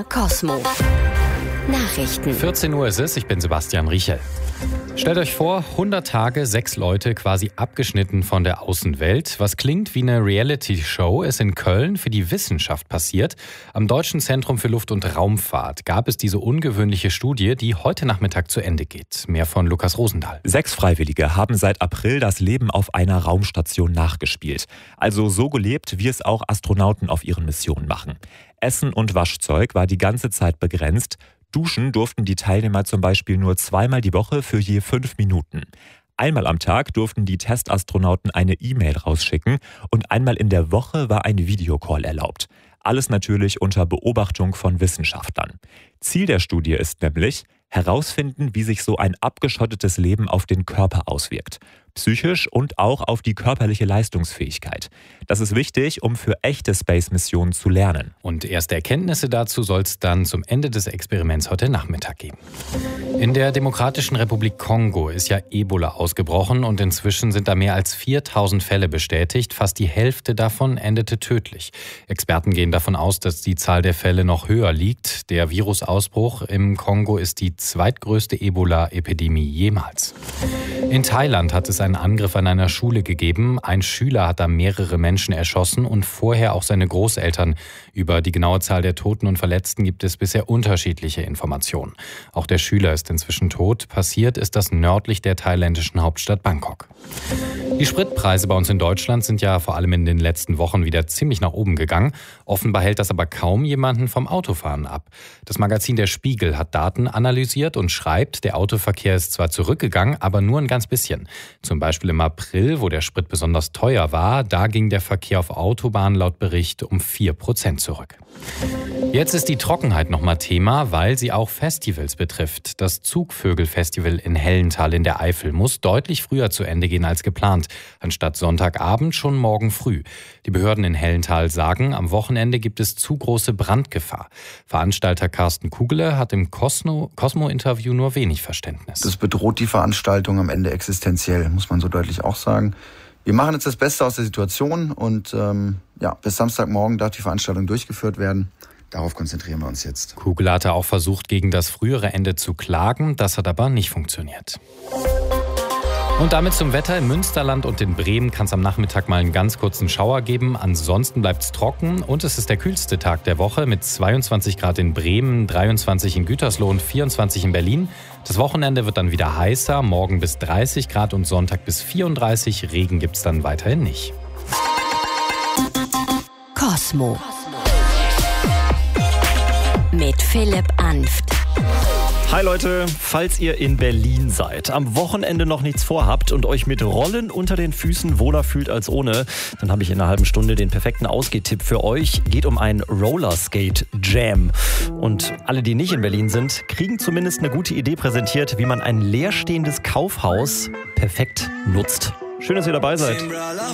Cosmo. Nachrichten. 14 Uhr ist es, ich bin Sebastian Riechel. Stellt euch vor, 100 Tage, 6 Leute quasi abgeschnitten von der Außenwelt. Was klingt wie eine Reality-Show, ist in Köln für die Wissenschaft passiert. Am Deutschen Zentrum für Luft- und Raumfahrt gab es diese ungewöhnliche Studie, die heute Nachmittag zu Ende geht. Mehr von Lukas Rosendahl. 6 Freiwillige haben seit April das Leben auf einer Raumstation nachgespielt. Also so gelebt, wie es auch Astronauten auf ihren Missionen machen. Essen und Waschzeug war die ganze Zeit begrenzt. Duschen durften die Teilnehmer zum Beispiel nur 2-mal die Woche für je 5 Minuten. Einmal am Tag durften die Testastronauten eine E-Mail rausschicken und einmal in der Woche war ein Videocall erlaubt. Alles natürlich unter Beobachtung von Wissenschaftlern. Ziel der Studie ist nämlich, herausfinden, wie sich so ein abgeschottetes Leben auf den Körper auswirkt. Psychisch und auch auf die körperliche Leistungsfähigkeit. Das ist wichtig, um für echte Space-Missionen zu lernen. Und erste Erkenntnisse dazu soll es dann zum Ende des Experiments heute Nachmittag geben. In der Demokratischen Republik Kongo ist ja Ebola ausgebrochen und inzwischen sind da mehr als 4000 Fälle bestätigt. Fast die Hälfte davon endete tödlich. Experten gehen davon aus, dass die Zahl der Fälle noch höher liegt. Der Virusausbruch im Kongo ist die zweitgrößte Ebola-Epidemie jemals. In Thailand hat es einen Angriff an einer Schule gegeben. Ein Schüler hat da mehrere Menschen erschossen und vorher auch seine Großeltern. Über die genaue Zahl der Toten und Verletzten gibt es bisher unterschiedliche Informationen. Auch der Schüler ist inzwischen tot. Passiert ist das nördlich der thailändischen Hauptstadt Bangkok. Die Spritpreise bei uns in Deutschland sind ja vor allem in den letzten Wochen wieder ziemlich nach oben gegangen. Offenbar hält das aber kaum jemanden vom Autofahren ab. Das Magazin Der Spiegel hat Daten analysiert und schreibt, der Autoverkehr ist zwar zurückgegangen, aber nur ein ganz bisschen. Zum Beispiel im April, wo der Sprit besonders teuer war, da ging der Verkehr auf Autobahnen laut Bericht um 4% zurück. Jetzt ist die Trockenheit nochmal Thema, weil sie auch Festivals betrifft. Das Zugvögel-Festival in Hellenthal in der Eifel muss deutlich früher zu Ende gehen als geplant. Anstatt Sonntagabend schon morgen früh. Die Behörden in Hellenthal sagen, am Wochenende gibt es zu große Brandgefahr. Veranstalter Carsten Kugele hat im Cosmo-Interview nur wenig Verständnis. Das bedroht die Veranstaltung am Ende existenziell, muss man so deutlich auch sagen. Wir machen jetzt das Beste aus der Situation und bis Samstagmorgen darf die Veranstaltung durchgeführt werden. Darauf konzentrieren wir uns jetzt. Kugele hatte auch versucht, gegen das frühere Ende zu klagen. Das hat aber nicht funktioniert. Und damit zum Wetter. Im Münsterland und in Bremen kann es am Nachmittag mal einen ganz kurzen Schauer geben. Ansonsten bleibt es trocken und es ist der kühlste Tag der Woche mit 22 Grad in Bremen, 23 in Gütersloh und 24 in Berlin. Das Wochenende wird dann wieder heißer, morgen bis 30 Grad und Sonntag bis 34. Regen gibt es dann weiterhin nicht. Cosmo. Mit Philipp Anft. Hi Leute, falls ihr in Berlin seid, am Wochenende noch nichts vorhabt und euch mit Rollen unter den Füßen wohler fühlt als ohne, dann habe ich in einer halben Stunde den perfekten Ausgehtipp für euch. Geht um ein Rollerskate Jam. Und alle, die nicht in Berlin sind, kriegen zumindest eine gute Idee präsentiert, wie man ein leerstehendes Kaufhaus perfekt nutzt. Schön, dass ihr dabei seid.